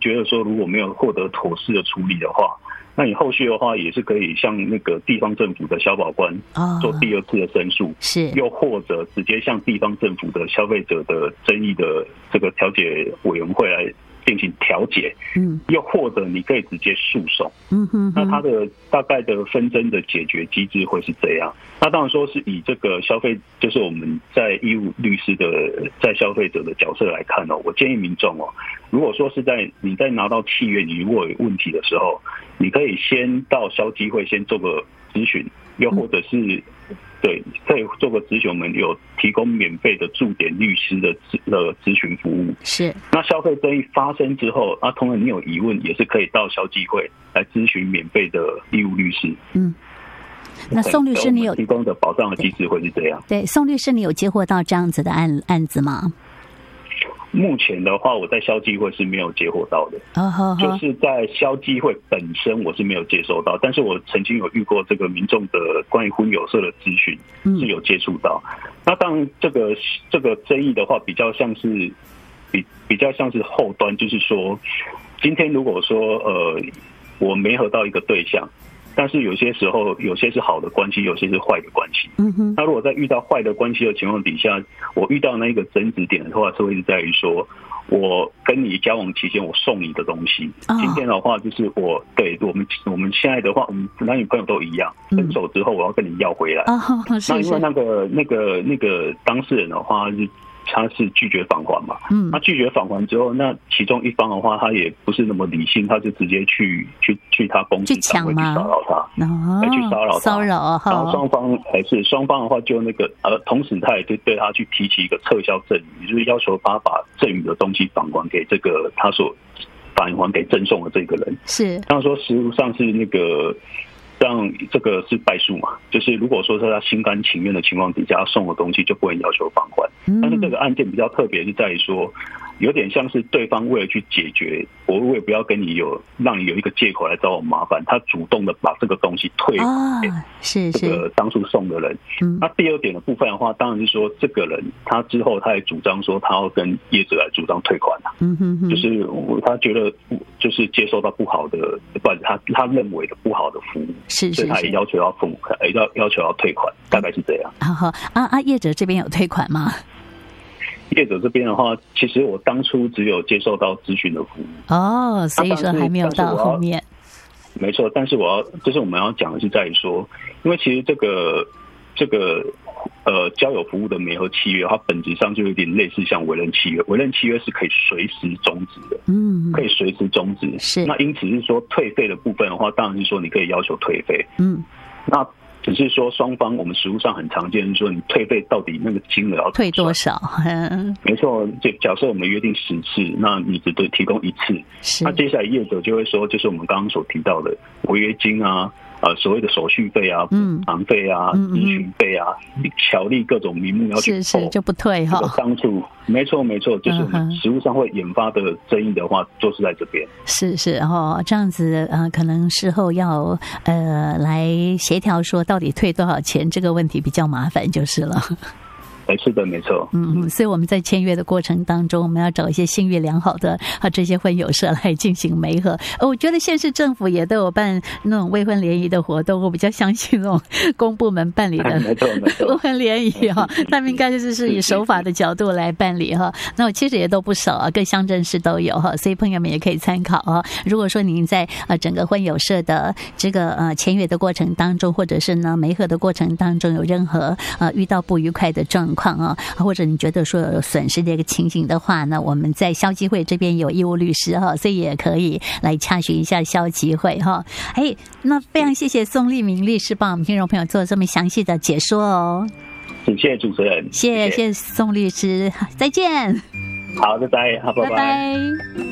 觉得说如果没有获得妥适的处理的话，那你后续的话也是可以向那个地方政府的消保官做第二次的申诉， 是， 又或者直接向地方政府的消费者的争议的这个调解委员会来进行调解，又或者你可以直接诉讼，那它的大概的纷争的解决机制会是这样。那当然说是以这个消费，就是我们在义务律师的在消费者的角色来看我建议民众如果说是你在拿到契约，你如果有问题的时候，你可以先到消基会先做个咨询，又或者是对，可以做个咨询，我们有提供免费的驻点律师的咨询服务。 是， 那消费争议发生之后，同样你有疑问，也是可以到消基会来咨询免费的义务律师。 那宋律师，你有提供的保障的机制会是这样？ 对，宋律师，你有接获到这样子的案子吗？ 目前的话，我在消基会是没有接获到的，就是在消基会本身我是没有接收到，但是我曾经有遇过这个民众的关于婚友社的咨询是有接触到。那当然这个争议的话，比较像是后端，就是说，今天如果说我没合到一个对象，但是有些时候，有些是好的关系，有些是坏的关系。那如果在遇到坏的关系的情况底下，我遇到那个争执点的话，是会在于说，我跟你交往期间，我送你的东西。今天的话，就是对我们现在的话，我们男女朋友都一样，分手之后我要跟你要回来。那因为那个当事人的话他是拒绝返还嘛，他拒绝返还之后，那其中一方的话，他也不是那么理性，他就直接去他公司单位去骚扰他，去骚扰他，然后双方的话就同时他也对他去提起一个撤销赠与，就是要求他把赠与的东西返还给这个他所返还给赠送的这个人。是，当然说实务上是让这个是败诉嘛，就是如果说是他心甘情愿的情况底下，他送的东西就不会要求返还。但是这个案件比较特别是在于说，有点像是对方为了去解决，我也不要跟你让你有一个借口来找我麻烦，他主动的把这个东西退给这个当初送的人。那第二点的部分的话，当然是说这个人他之后他也主张说他要跟业者来主张退款就是他觉得就是接受到不好的，不然他认为的不好的服务，所以他也要求要求要退款，大概是这样。 业者这边有退款吗？ 业者这边的话，其实我当初只有接受到咨询的服务所以说还没有到后面。 没错，但是就是我们要讲的是在于说，因为其实这个交友服务的媒合契约，它本质上就有点类似像委任契约，委任契约是可以随时终止的，可以随时终止。是，那因此是说退费的部分的话，当然是说你可以要求退费。那只是说双方我们实务上很常见，是说你退费到底那个金额要退多少？ 没错，就假设我们约定10次，那你只对提供1次，那接下来业者就会说，就是我们刚刚所提到的违约金啊。所谓的手续费啊、补偿费啊、咨询费啊、条例各种名目要去是就不退哈。 当初没错，就是我们实务上会引发的争议的话，就是在这边。是这样子可能事后要来协调说到底退多少钱，这个问题比较麻烦就是了。 是的，没错。 所以我们在签约的过程当中，我们要找一些信誉良好的这些婚友社来进行媒合。我觉得县市政府也都有办那种未婚联谊的活动，我比较相信那种公部门办理的未婚联谊他们应该就是以守法的角度来办理那我其实也都不少各乡镇市都有所以朋友们也可以参考如果说您在整个婚友社的这个签约的过程当中，或者是呢媒合的过程当中有任何遇到不愉快的状况或者你觉得说有损失的一个情形的话呢，我们在消基会这边有义务律师所以也可以来洽询一下消基会那非常谢谢宋立明律师帮我们听众朋友做这么详细的解说谢谢主持人， 谢谢宋律师，再见。 好，拜拜，好，拜拜。